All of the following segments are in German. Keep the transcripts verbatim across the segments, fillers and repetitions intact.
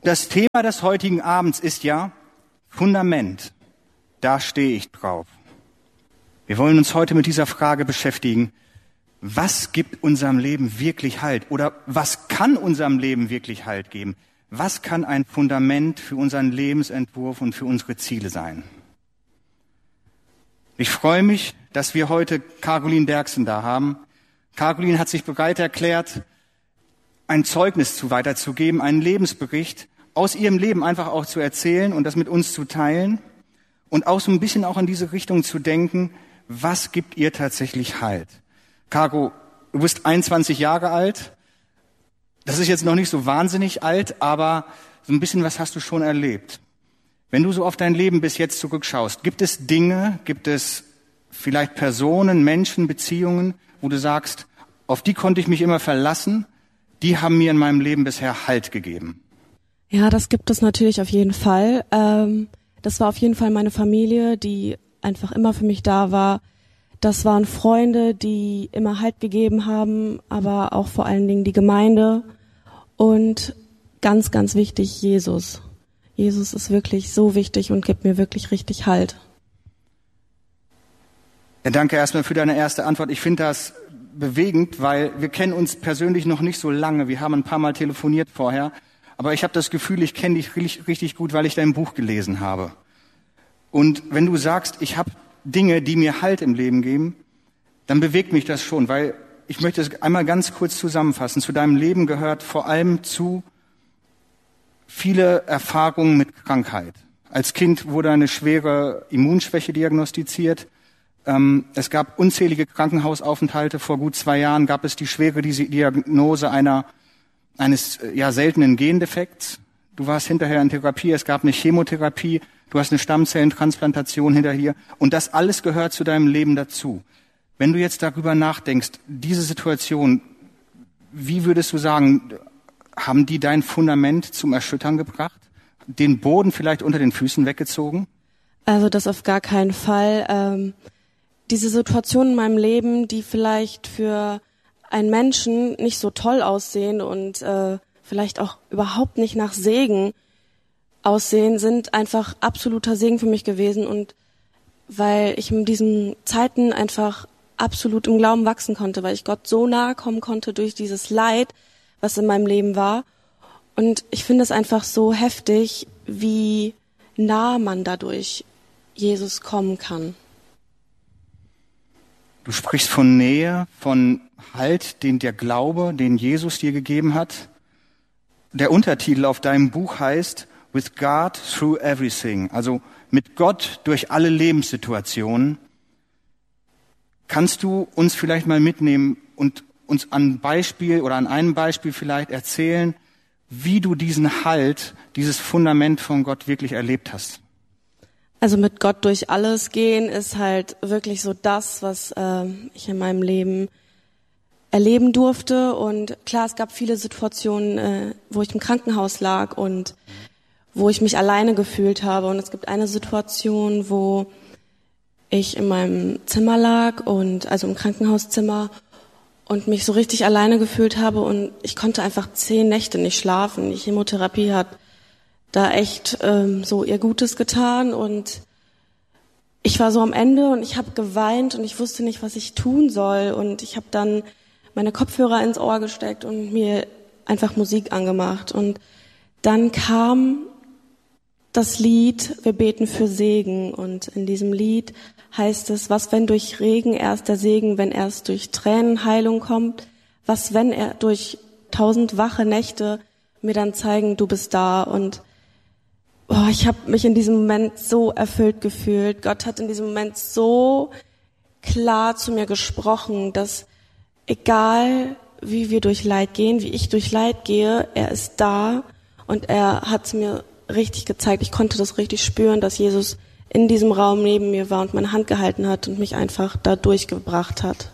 Das Thema des heutigen Abends ist ja Fundament. Da stehe ich drauf. Wir wollen uns heute mit dieser Frage beschäftigen. Was gibt unserem Leben wirklich Halt? Oder was kann unserem Leben wirklich Halt geben? Was kann ein Fundament für unseren Lebensentwurf und für unsere Ziele sein? Ich freue mich, dass wir heute Caroline Derksen da haben. Caroline hat sich bereit erklärt, ein Zeugnis zu weiterzugeben, einen Lebensbericht aus ihrem Leben einfach auch zu erzählen und das mit uns zu teilen und auch so ein bisschen auch in diese Richtung zu denken, was gibt ihr tatsächlich Halt? Caro, du bist einundzwanzig Jahre alt. Das ist jetzt noch nicht so wahnsinnig alt, aber so ein bisschen was hast du schon erlebt. Wenn du so auf dein Leben bis jetzt zurückschaust, gibt es Dinge, gibt es vielleicht Personen, Menschen, Beziehungen, wo du sagst, auf die konnte ich mich immer verlassen, die haben mir in meinem Leben bisher Halt gegeben? Ja, das gibt es natürlich auf jeden Fall. Ähm, das war auf jeden Fall meine Familie, die einfach immer für mich da war. Das waren Freunde, die immer Halt gegeben haben, aber auch vor allen Dingen die Gemeinde und ganz, ganz wichtig, Jesus. Jesus ist wirklich so wichtig und gibt mir wirklich richtig Halt. Ja, danke erstmal für deine erste Antwort. Ich finde das bewegend, weil wir kennen uns persönlich noch nicht so lange. Wir haben ein paar Mal telefoniert vorher, aber ich habe das Gefühl, ich kenne dich richtig, richtig gut, weil ich dein Buch gelesen habe. Und wenn du sagst, ich habe Dinge, die mir Halt im Leben geben, dann bewegt mich das schon, weil ich möchte es einmal ganz kurz zusammenfassen. Zu deinem Leben gehört vor allem zu viele Erfahrungen mit Krankheit. Als Kind wurde eine schwere Immunschwäche diagnostiziert. Ähm, es gab unzählige Krankenhausaufenthalte. Vor gut zwei Jahren gab es die schwere Diagnose einer eines ja seltenen Gendefekts. Du warst hinterher in Therapie. Es gab eine Chemotherapie. Du hast eine Stammzellentransplantation hinterher. Und das alles gehört zu deinem Leben dazu. Wenn du jetzt darüber nachdenkst, diese Situation, wie würdest du sagen, haben die dein Fundament zum Erschüttern gebracht? Den Boden vielleicht unter den Füßen weggezogen? Also das auf gar keinen Fall. Ähm, diese Situation in meinem Leben, die vielleicht für einen Menschen nicht so toll aussehen und äh, vielleicht auch überhaupt nicht nach Segen aussehen, sind einfach absoluter Segen für mich gewesen. Und weil ich in diesen Zeiten einfach absolut im Glauben wachsen konnte, weil ich Gott so nahe kommen konnte durch dieses Leid, was in meinem Leben war. Und ich finde es einfach so heftig, wie nah man dadurch Jesus kommen kann. Du sprichst von Nähe, von Halt, den der Glaube, den Jesus dir gegeben hat. Der Untertitel auf deinem Buch heißt With God Through Everything, also mit Gott durch alle Lebenssituationen. Kannst du uns vielleicht mal mitnehmen und uns an Beispiel oder an einem Beispiel vielleicht erzählen, wie du diesen Halt, dieses Fundament von Gott wirklich erlebt hast? Also mit Gott durch alles gehen ist halt wirklich so das, was äh, ich in meinem Leben erleben durfte. Und klar, es gab viele Situationen, äh, wo ich im Krankenhaus lag und wo ich mich alleine gefühlt habe. Und es gibt eine Situation, wo ich in meinem Zimmer lag und also im Krankenhauszimmer und mich so richtig alleine gefühlt habe und ich konnte einfach zehn Nächte nicht schlafen. Die Chemotherapie hat da echt ähm, so ihr Gutes getan und ich war so am Ende und ich habe geweint und ich wusste nicht, was ich tun soll und ich habe dann meine Kopfhörer ins Ohr gesteckt und mir einfach Musik angemacht und dann kam das Lied Wir beten für Segen und in diesem Lied heißt es, was wenn durch Regen erst der Segen, wenn erst durch Tränen Heilung kommt, was wenn er durch tausend wache Nächte mir dann zeigen, du bist da und oh, ich habe mich in diesem Moment so erfüllt gefühlt. Gott hat in diesem Moment so klar zu mir gesprochen, dass egal wie wir durch Leid gehen, wie ich durch Leid gehe, er ist da und er hat es mir richtig gezeigt. Ich konnte das richtig spüren, dass Jesus in diesem Raum neben mir war und meine Hand gehalten hat und mich einfach da durchgebracht hat.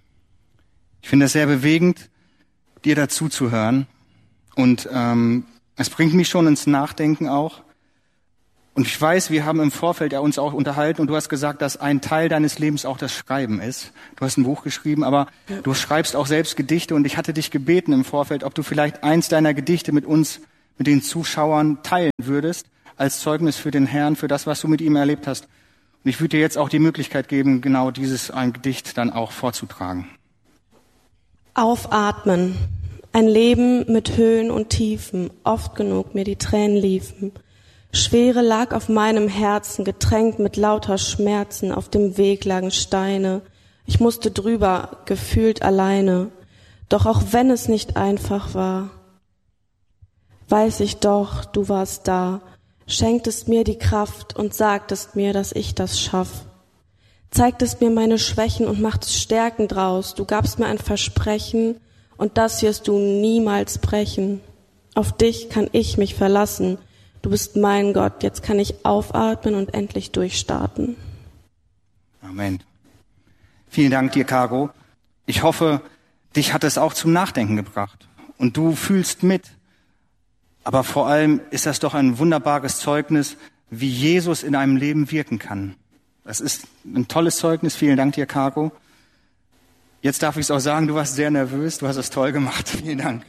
Ich finde es sehr bewegend, dir dazu zu hören. Und ähm, es bringt mich schon ins Nachdenken auch. Und ich weiß, wir haben im Vorfeld ja uns auch unterhalten und du hast gesagt, dass ein Teil deines Lebens auch das Schreiben ist. Du hast ein Buch geschrieben, aber ja. Du schreibst auch selbst Gedichte und ich hatte dich gebeten im Vorfeld, ob du vielleicht eins deiner Gedichte mit uns mit den Zuschauern teilen würdest, als Zeugnis für den Herrn, für das, was du mit ihm erlebt hast. Und ich würde dir jetzt auch die Möglichkeit geben, genau dieses ein Gedicht dann auch vorzutragen. Aufatmen. Ein Leben mit Höhen und Tiefen, oft genug mir die Tränen liefen. Schwere lag auf meinem Herzen, getränkt mit lauter Schmerzen, auf dem Weg lagen Steine. Ich musste drüber, gefühlt alleine. Doch auch wenn es nicht einfach war, weiß ich doch, du warst da, schenktest mir die Kraft und sagtest mir, dass ich das schaff. Zeigtest mir meine Schwächen und machtest Stärken draus. Du gabst mir ein Versprechen und das wirst du niemals brechen. Auf dich kann ich mich verlassen. Du bist mein Gott, jetzt kann ich aufatmen und endlich durchstarten. Amen. Vielen Dank dir, Caro. Ich hoffe, dich hat es auch zum Nachdenken gebracht. Und du fühlst mit. Aber vor allem ist das doch ein wunderbares Zeugnis, wie Jesus in einem Leben wirken kann. Das ist ein tolles Zeugnis. Vielen Dank dir, Caro. Jetzt darf ich es auch sagen, du warst sehr nervös. Du hast es toll gemacht. Vielen Dank.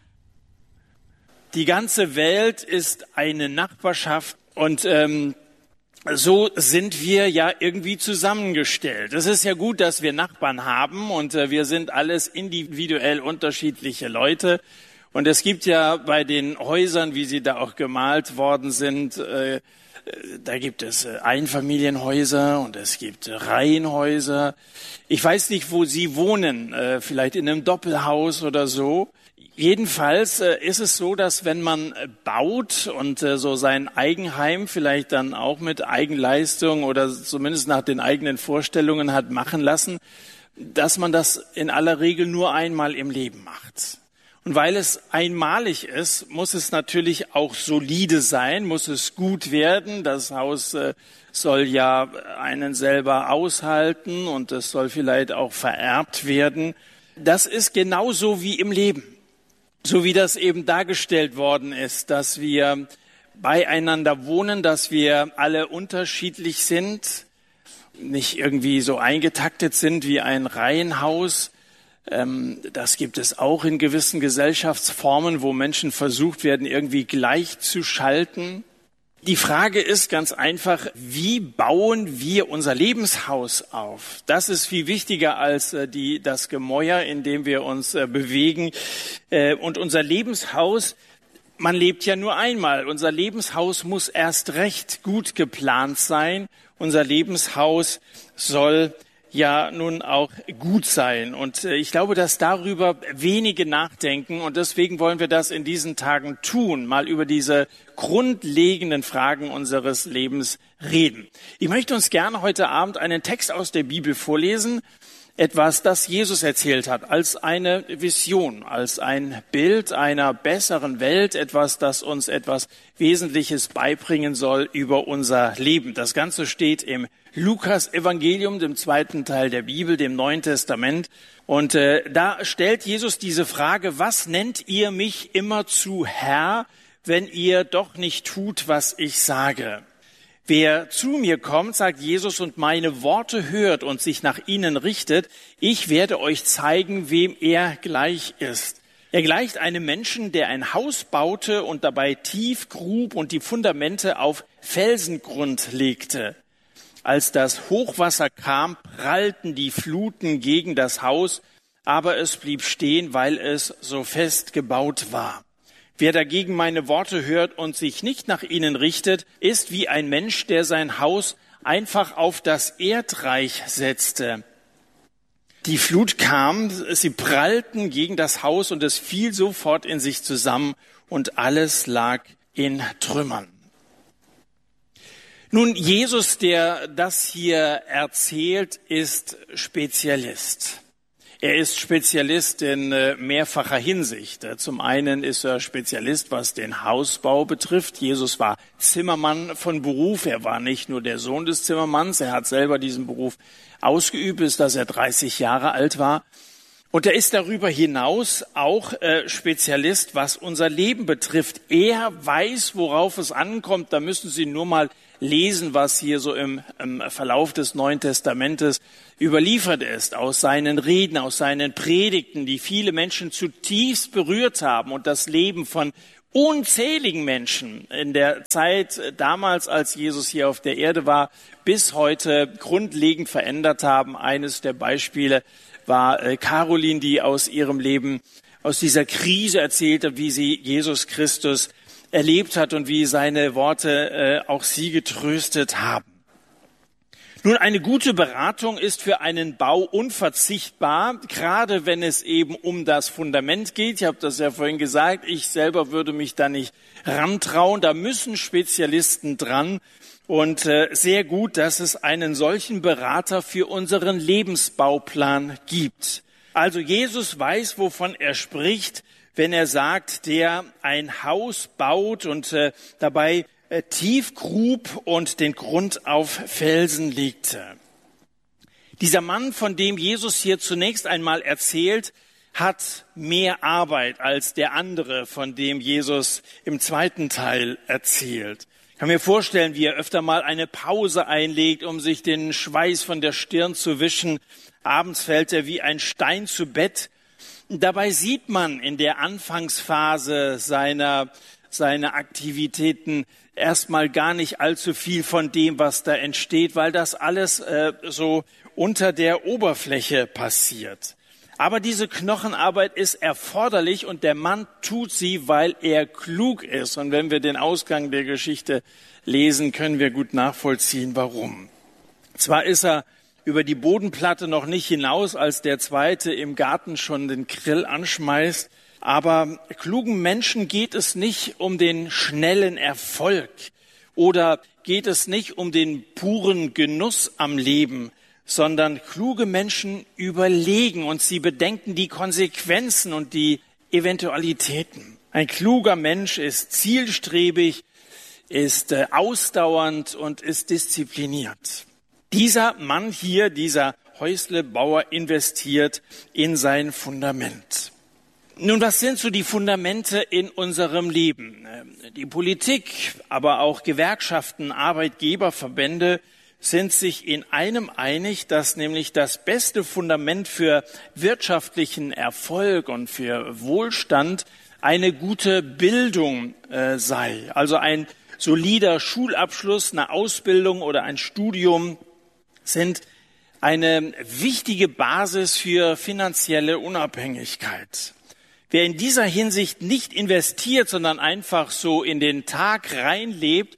Die ganze Welt ist eine Nachbarschaft und ähm, so sind wir ja irgendwie zusammengestellt. Es ist ja gut, dass wir Nachbarn haben und äh, wir sind alles individuell unterschiedliche Leute. Und es gibt ja bei den Häusern, wie sie da auch gemalt worden sind, äh, da gibt es Einfamilienhäuser und es gibt Reihenhäuser. Ich weiß nicht, wo Sie wohnen, äh, vielleicht in einem Doppelhaus oder so. Jedenfalls äh, ist es so, dass wenn man baut und äh, so sein Eigenheim vielleicht dann auch mit Eigenleistung oder zumindest nach den eigenen Vorstellungen hat machen lassen, dass man das in aller Regel nur einmal im Leben macht. Und weil es einmalig ist, muss es natürlich auch solide sein, muss es gut werden. Das Haus äh, soll ja einen selber aushalten und es soll vielleicht auch vererbt werden. Das ist genauso wie im Leben. So wie das eben dargestellt worden ist, dass wir beieinander wohnen, dass wir alle unterschiedlich sind, nicht irgendwie so eingetaktet sind wie ein Reihenhaus. Das gibt es auch in gewissen Gesellschaftsformen, wo Menschen versucht werden, irgendwie gleichzuschalten. Die Frage ist ganz einfach, wie bauen wir unser Lebenshaus auf? Das ist viel wichtiger als die, das Gemäuer, in dem wir uns bewegen. Und unser Lebenshaus, man lebt ja nur einmal. Unser Lebenshaus muss erst recht gut geplant sein. Unser Lebenshaus soll ja nun auch gut sein. Und ich glaube, dass darüber wenige nachdenken. Und deswegen wollen wir das in diesen Tagen tun, mal über diese grundlegenden Fragen unseres Lebens reden. Ich möchte uns gerne heute Abend einen Text aus der Bibel vorlesen. Etwas, das Jesus erzählt hat, als eine Vision, als ein Bild einer besseren Welt, etwas, das uns etwas Wesentliches beibringen soll über unser Leben. Das Ganze steht im Lukas-Evangelium, dem zweiten Teil der Bibel, dem Neuen Testament. Und äh, da stellt Jesus diese Frage, was nennt ihr mich immerzu Herr, wenn ihr doch nicht tut, was ich sage? Wer zu mir kommt, sagt Jesus, und meine Worte hört und sich nach ihnen richtet, ich werde euch zeigen, wem er gleich ist. Er gleicht einem Menschen, der ein Haus baute und dabei tief grub und die Fundamente auf Felsengrund legte. Als das Hochwasser kam, prallten die Fluten gegen das Haus, aber es blieb stehen, weil es so fest gebaut war. Wer dagegen meine Worte hört und sich nicht nach ihnen richtet, ist wie ein Mensch, der sein Haus einfach auf das Erdreich setzte. Die Flut kam, sie prallten gegen das Haus und es fiel sofort in sich zusammen und alles lag in Trümmern. Nun, Jesus, der das hier erzählt, ist Spezialist. Er ist Spezialist in mehrfacher Hinsicht. Zum einen ist er Spezialist, was den Hausbau betrifft. Jesus war Zimmermann von Beruf. Er war nicht nur der Sohn des Zimmermanns. Er hat selber diesen Beruf ausgeübt, bis dass er dreißig Jahre alt war. Und er ist darüber hinaus auch äh, Spezialist, was unser Leben betrifft. Er weiß, worauf es ankommt. Da müssen Sie nur mal lesen, was hier so im, im Verlauf des Neuen Testamentes überliefert ist, aus seinen Reden, aus seinen Predigten, die viele Menschen zutiefst berührt haben und das Leben von unzähligen Menschen in der Zeit damals, als Jesus hier auf der Erde war, bis heute grundlegend verändert haben. Eines der Beispiele war Caroline, die aus ihrem Leben, aus dieser Krise erzählt hat, wie sie Jesus Christus erlebt hat und wie seine Worte auch sie getröstet haben. Nun, eine gute Beratung ist für einen Bau unverzichtbar, gerade wenn es eben um das Fundament geht. Ich habe das ja vorhin gesagt, ich selber würde mich da nicht rantrauen. Da müssen Spezialisten dran. Und äh, sehr gut, dass es einen solchen Berater für unseren Lebensbauplan gibt. Also Jesus weiß, wovon er spricht, wenn er sagt, der ein Haus baut und äh, dabei tief grub und den Grund auf Felsen legte. Dieser Mann, von dem Jesus hier zunächst einmal erzählt, hat mehr Arbeit als der andere, von dem Jesus im zweiten Teil erzählt. Ich kann mir vorstellen, wie er öfter mal eine Pause einlegt, um sich den Schweiß von der Stirn zu wischen. Abends fällt er wie ein Stein zu Bett. Dabei sieht man in der Anfangsphase seiner, seiner Aktivitäten erstmal gar nicht allzu viel von dem, was da entsteht, weil das alles äh, so unter der Oberfläche passiert. Aber diese Knochenarbeit ist erforderlich und der Mann tut sie, weil er klug ist. Und wenn wir den Ausgang der Geschichte lesen, können wir gut nachvollziehen, warum. Zwar ist er über die Bodenplatte noch nicht hinaus, als der Zweite im Garten schon den Grill anschmeißt, aber klugen Menschen geht es nicht um den schnellen Erfolg oder geht es nicht um den puren Genuss am Leben, sondern kluge Menschen überlegen und sie bedenken die Konsequenzen und die Eventualitäten. Ein kluger Mensch ist zielstrebig, ist äh, ausdauernd und ist diszipliniert. Dieser Mann hier, dieser Häuslebauer, investiert in sein Fundament. Nun, was sind so die Fundamente in unserem Leben? Die Politik, aber auch Gewerkschaften, Arbeitgeberverbände sind sich in einem einig, dass nämlich das beste Fundament für wirtschaftlichen Erfolg und für Wohlstand eine gute Bildung äh, sei. Also ein solider Schulabschluss, eine Ausbildung oder ein Studium sind eine wichtige Basis für finanzielle Unabhängigkeit. Wer in dieser Hinsicht nicht investiert, sondern einfach so in den Tag reinlebt,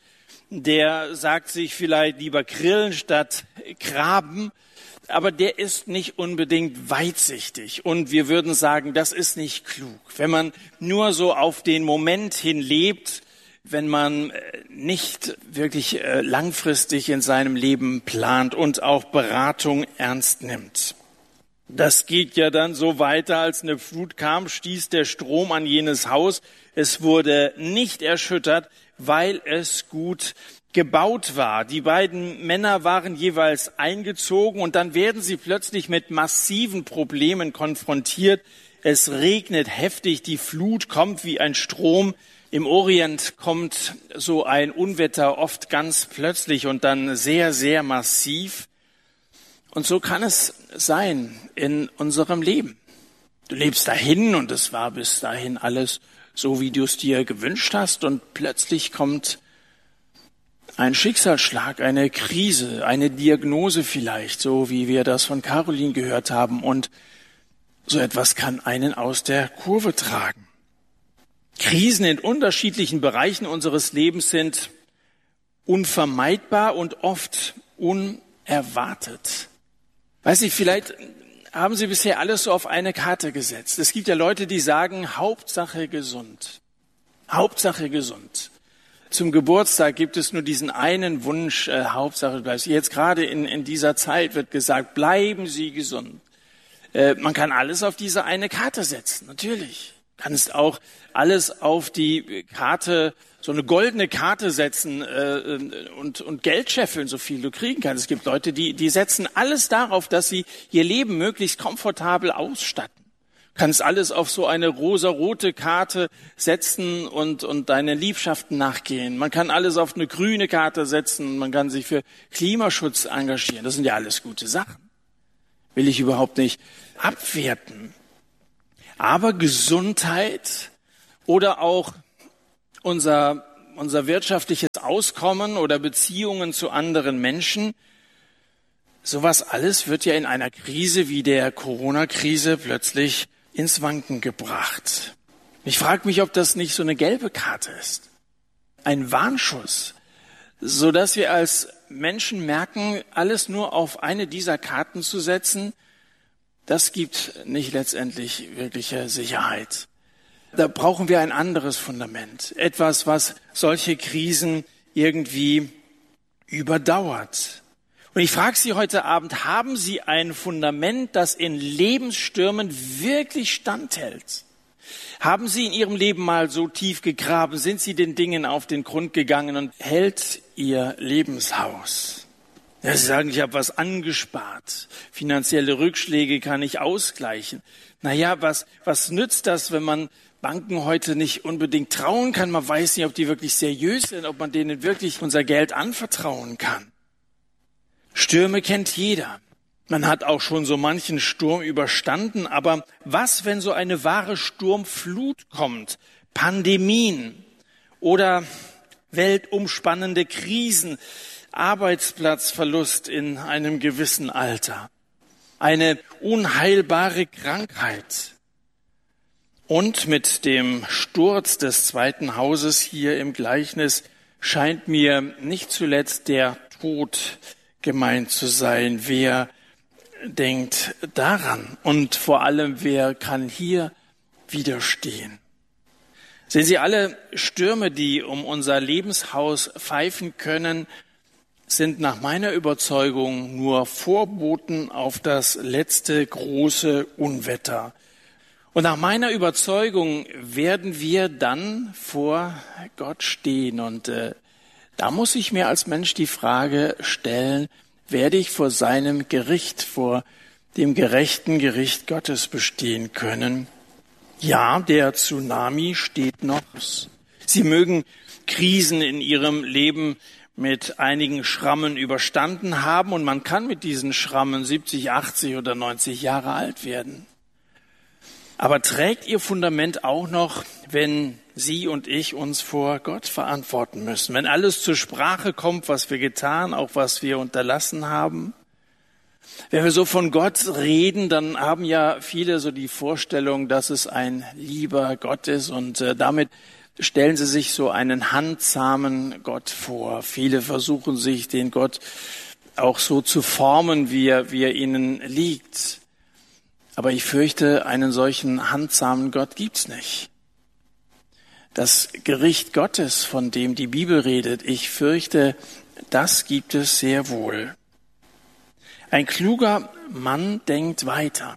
der sagt sich vielleicht lieber grillen statt graben, aber der ist nicht unbedingt weitsichtig. Und wir würden sagen, das ist nicht klug. Wenn man nur so auf den Moment hin lebt, wenn man nicht wirklich langfristig in seinem Leben plant und auch Beratung ernst nimmt. Das geht ja dann so weiter, als eine Flut kam, stieß der Strom an jenes Haus. Es wurde nicht erschüttert, weil es gut gebaut war. Die beiden Männer waren jeweils eingezogen und dann werden sie plötzlich mit massiven Problemen konfrontiert. Es regnet heftig, die Flut kommt wie ein Strom. Im Orient kommt so ein Unwetter oft ganz plötzlich und dann sehr, sehr massiv. Und so kann es sein in unserem Leben. Du lebst dahin und es war bis dahin alles so, wie du es dir gewünscht hast und plötzlich kommt ein Schicksalsschlag, eine Krise, eine Diagnose vielleicht, so wie wir das von Caroline gehört haben und so etwas kann einen aus der Kurve tragen. Krisen in unterschiedlichen Bereichen unseres Lebens sind unvermeidbar und oft unerwartet. Weiß ich, vielleicht haben Sie bisher alles so auf eine Karte gesetzt. Es gibt ja Leute, die sagen, Hauptsache gesund. Hauptsache gesund. Zum Geburtstag gibt es nur diesen einen Wunsch, äh, Hauptsache bleibst. Jetzt gerade in, in dieser Zeit wird gesagt, bleiben Sie gesund. Äh, man kann alles auf diese eine Karte setzen, natürlich. Kannst auch alles auf die Karte, so eine goldene Karte setzen äh, und, und Geld scheffeln, so viel du kriegen kannst. Es gibt Leute, die, die setzen alles darauf, dass sie ihr Leben möglichst komfortabel ausstatten. Du kannst alles auf so eine rosarote Karte setzen und, und deinen Liebschaften nachgehen. Man kann alles auf eine grüne Karte setzen. Man kann sich für Klimaschutz engagieren. Das sind ja alles gute Sachen. Will ich überhaupt nicht abwerten. Aber Gesundheit oder auch unser, unser wirtschaftliches Auskommen oder Beziehungen zu anderen Menschen. Sowas alles wird ja in einer Krise wie der Corona-Krise plötzlich ins Wanken gebracht. Ich frage mich, ob das nicht so eine gelbe Karte ist. Ein Warnschuss, so dass wir als Menschen merken, alles nur auf eine dieser Karten zu setzen, das gibt nicht letztendlich wirkliche Sicherheit. Da brauchen wir ein anderes Fundament. Etwas, was solche Krisen irgendwie überdauert. Und ich frage Sie heute Abend, haben Sie ein Fundament, das in Lebensstürmen wirklich standhält? Haben Sie in Ihrem Leben mal so tief gegraben? Sind Sie den Dingen auf den Grund gegangen und hält Ihr Lebenshaus? Ja, Sie sagen, ich habe was angespart. Finanzielle Rückschläge kann ich ausgleichen. Naja, was, was nützt das, wenn man Banken heute nicht unbedingt trauen kann? Man weiß nicht, ob die wirklich seriös sind, ob man denen wirklich unser Geld anvertrauen kann. Stürme kennt jeder. Man hat auch schon so manchen Sturm überstanden. Aber was, wenn so eine wahre Sturmflut kommt? Pandemien oder weltumspannende Krisen, Arbeitsplatzverlust in einem gewissen Alter, eine unheilbare Krankheit. Und mit dem Sturz des zweiten Hauses hier im Gleichnis scheint mir nicht zuletzt der Tod gemeint zu sein. Wer denkt daran? Und vor allem, wer kann hier widerstehen? Sehen Sie, alle Stürme, die um unser Lebenshaus pfeifen können, sind nach meiner Überzeugung nur Vorboten auf das letzte große Unwetter. Und nach meiner Überzeugung werden wir dann vor Gott stehen. Und äh, da muss ich mir als Mensch die Frage stellen, werde ich vor seinem Gericht, vor dem gerechten Gericht Gottes bestehen können? Ja, der Tsunami steht noch. Sie mögen Krisen in ihrem Leben mit einigen Schrammen überstanden haben und man kann mit diesen Schrammen siebzig, achtzig oder neunzig Jahre alt werden. Aber trägt ihr Fundament auch noch, wenn Sie und ich uns vor Gott verantworten müssen? Wenn alles zur Sprache kommt, was wir getan, auch was wir unterlassen haben? Wenn wir so von Gott reden, dann haben ja viele so die Vorstellung, dass es ein lieber Gott ist und äh, damit stellen sie sich so einen handzahmen Gott vor. Viele versuchen sich den Gott auch so zu formen, wie er, wie er ihnen liegt. Aber ich fürchte, einen solchen handzamen Gott gibt's nicht. Das Gericht Gottes, von dem die Bibel redet, ich fürchte, das gibt es sehr wohl. Ein kluger Mann denkt weiter.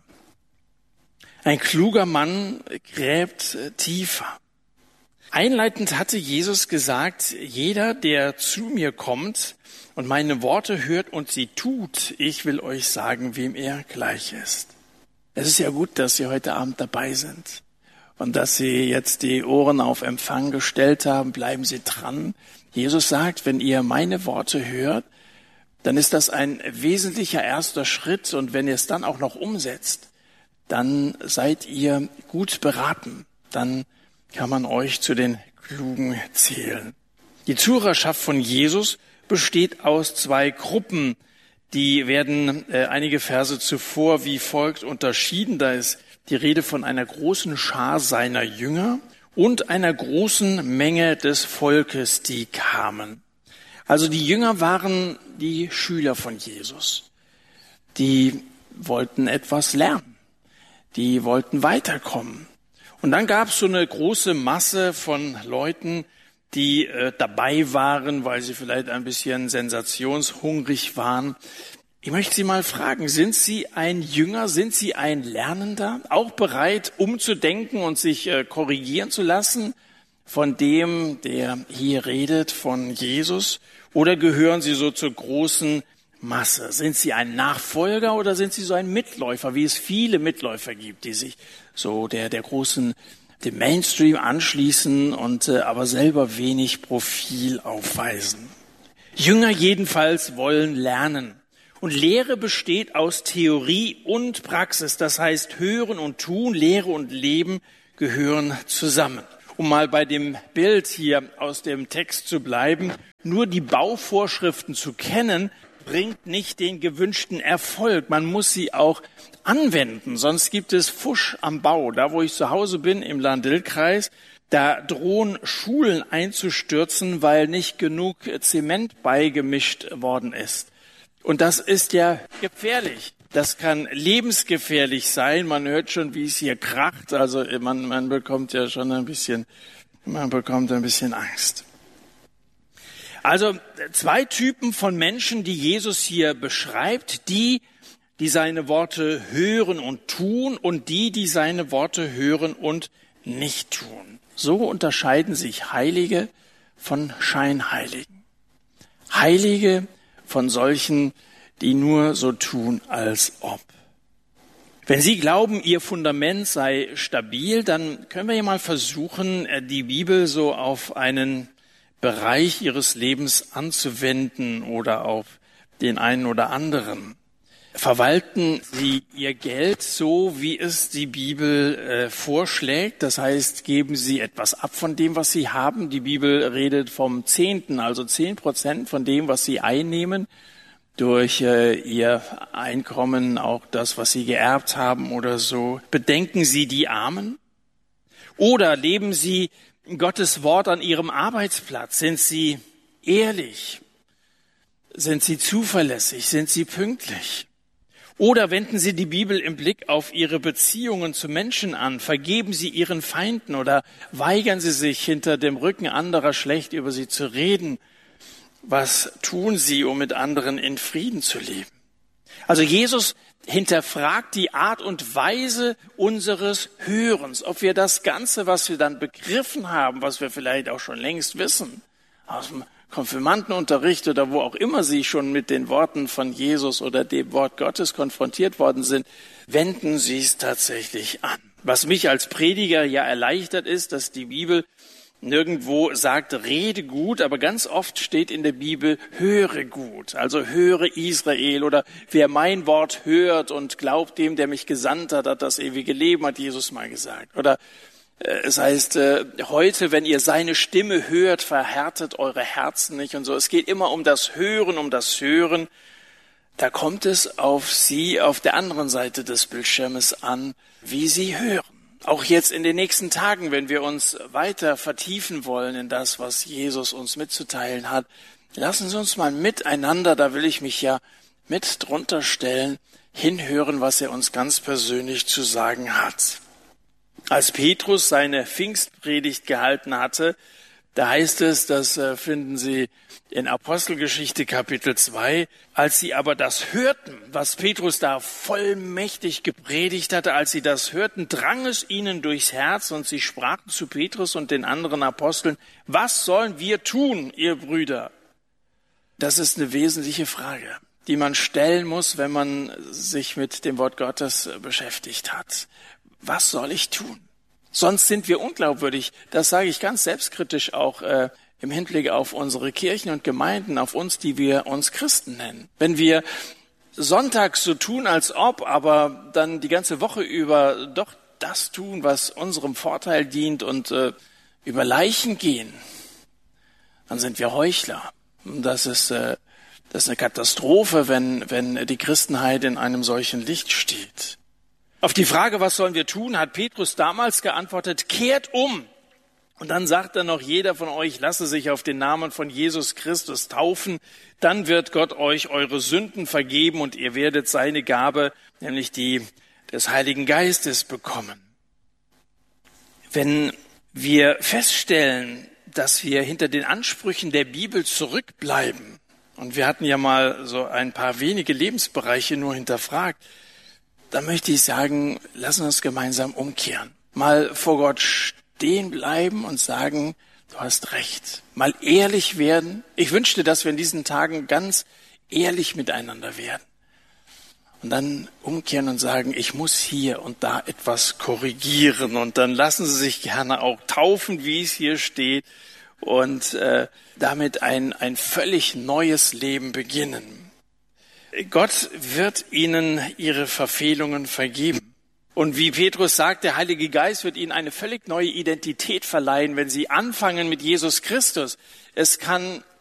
Ein kluger Mann gräbt tiefer. Einleitend hatte Jesus gesagt, jeder, der zu mir kommt und meine Worte hört und sie tut, ich will euch sagen, wem er gleich ist. Es ist ja gut, dass Sie heute Abend dabei sind und dass Sie jetzt die Ohren auf Empfang gestellt haben. Bleiben Sie dran. Jesus sagt, wenn ihr meine Worte hört, dann ist das ein wesentlicher erster Schritt. Und wenn ihr es dann auch noch umsetzt, dann seid ihr gut beraten. Dann kann man euch zu den Klugen zählen. Die Zuhörerschaft von Jesus besteht aus zwei Gruppen. Die werden äh, einige Verse zuvor wie folgt unterschieden. Da ist die Rede von einer großen Schar seiner Jünger und einer großen Menge des Volkes, die kamen. Also die Jünger waren die Schüler von Jesus. Die wollten etwas lernen. Die wollten weiterkommen. Und dann gab es so eine große Masse von Leuten, die äh, dabei waren, weil sie vielleicht ein bisschen sensationshungrig waren. Ich möchte Sie mal fragen, sind Sie ein Jünger, sind Sie ein Lernender, auch bereit, umzudenken und sich äh, korrigieren zu lassen von dem, der hier redet, von Jesus? Oder gehören Sie so zur großen Masse? Sind Sie ein Nachfolger oder sind Sie so ein Mitläufer, wie es viele Mitläufer gibt, die sich so der, der großen dem Mainstream anschließen und äh, aber selber wenig Profil aufweisen. Jünger jedenfalls wollen lernen. Und Lehre besteht aus Theorie und Praxis. Das heißt, Hören und Tun, Lehre und Leben gehören zusammen. Um mal bei dem Bild hier aus dem Text zu bleiben, nur die Bauvorschriften zu kennen, bringt nicht den gewünschten Erfolg. Man muss sie auch anwenden, sonst gibt es Fusch am Bau. Da, wo ich zu Hause bin, im Lahn-Dill-Kreis, da drohen Schulen einzustürzen, weil nicht genug Zement beigemischt worden ist. Und das ist ja gefährlich. Das kann lebensgefährlich sein. Man hört schon, wie es hier kracht. Also man, man bekommt ja schon ein bisschen, man bekommt ein bisschen Angst. Also zwei Typen von Menschen, die Jesus hier beschreibt, die, die seine Worte hören und tun, und die, die seine Worte hören und nicht tun. So unterscheiden sich Heilige von Scheinheiligen. Heilige von solchen, die nur so tun, als ob. Wenn Sie glauben, Ihr Fundament sei stabil, dann können wir ja mal versuchen, die Bibel so auf einen Bereich Ihres Lebens anzuwenden oder auf den einen oder anderen. Verwalten Sie Ihr Geld so, wie es die Bibel äh, vorschlägt. Das heißt, geben Sie etwas ab von dem, was Sie haben. Die Bibel redet vom Zehnten, also zehn Prozent von dem, was Sie einnehmen, durch äh, Ihr Einkommen, auch das, was Sie geerbt haben oder so. Bedenken Sie die Armen? Oder leben Sie Gottes Wort an Ihrem Arbeitsplatz? Sind Sie ehrlich? Sind Sie zuverlässig? Sind Sie pünktlich? Oder wenden Sie die Bibel im Blick auf Ihre Beziehungen zu Menschen an? Vergeben Sie Ihren Feinden oder weigern Sie sich, hinter dem Rücken anderer schlecht über sie zu reden? Was tun Sie, um mit anderen in Frieden zu leben? Also Jesus hinterfragt die Art und Weise unseres Hörens, ob wir das Ganze, was wir dann begriffen haben, was wir vielleicht auch schon längst wissen, aus dem Konfirmandenunterricht oder wo auch immer Sie schon mit den Worten von Jesus oder dem Wort Gottes konfrontiert worden sind, wenden Sie es tatsächlich an. Was mich als Prediger ja erleichtert ist, dass die Bibel nirgendwo sagt, rede gut, aber ganz oft steht in der Bibel, höre gut. Also höre Israel, oder wer mein Wort hört und glaubt dem, der mich gesandt hat, hat das ewige Leben, hat Jesus mal gesagt. Oder es heißt, heute, wenn ihr seine Stimme hört, verhärtet eure Herzen nicht und so. Es geht immer um das Hören, um das Hören. Da kommt es auf Sie, auf der anderen Seite des Bildschirmes an, wie Sie hören. Auch jetzt in den nächsten Tagen, wenn wir uns weiter vertiefen wollen in das, was Jesus uns mitzuteilen hat, lassen Sie uns mal miteinander, da will ich mich ja mit drunter stellen, hinhören, was er uns ganz persönlich zu sagen hat. Als Petrus seine Pfingstpredigt gehalten hatte, da heißt es, das finden Sie in Apostelgeschichte Kapitel zwei, als sie aber das hörten, was Petrus da vollmächtig gepredigt hatte, als sie das hörten, drang es ihnen durchs Herz und sie sprachen zu Petrus und den anderen Aposteln, was sollen wir tun, ihr Brüder? Das ist eine wesentliche Frage, die man stellen muss, wenn man sich mit dem Wort Gottes beschäftigt hat. Was soll ich tun? Sonst sind wir unglaubwürdig. Das sage ich ganz selbstkritisch auch äh, im Hinblick auf unsere Kirchen und Gemeinden, auf uns, die wir uns Christen nennen. Wenn wir sonntags so tun, als ob, aber dann die ganze Woche über doch das tun, was unserem Vorteil dient und äh, über Leichen gehen, dann sind wir Heuchler. Das ist, äh, das ist eine Katastrophe, wenn, wenn die Christenheit in einem solchen Licht steht. Auf die Frage, was sollen wir tun, hat Petrus damals geantwortet, kehrt um. Und dann sagt er noch, jeder von euch lasse sich auf den Namen von Jesus Christus taufen. Dann wird Gott euch eure Sünden vergeben und ihr werdet seine Gabe, nämlich die des Heiligen Geistes, bekommen. Wenn wir feststellen, dass wir hinter den Ansprüchen der Bibel zurückbleiben, und wir hatten ja mal so ein paar wenige Lebensbereiche nur hinterfragt, dann möchte ich sagen, lassen wir uns gemeinsam umkehren. Mal vor Gott stehen bleiben und sagen, du hast recht. Mal ehrlich werden. Ich wünschte, dass wir in diesen Tagen ganz ehrlich miteinander werden. Und dann umkehren und sagen, ich muss hier und da etwas korrigieren. Und dann lassen Sie sich gerne auch taufen, wie es hier steht. Und äh, damit ein, ein völlig neues Leben beginnen. Gott wird ihnen ihre Verfehlungen vergeben. Und wie Petrus sagt, der Heilige Geist wird ihnen eine völlig neue Identität verleihen, wenn sie anfangen mit Jesus Christus. Es kann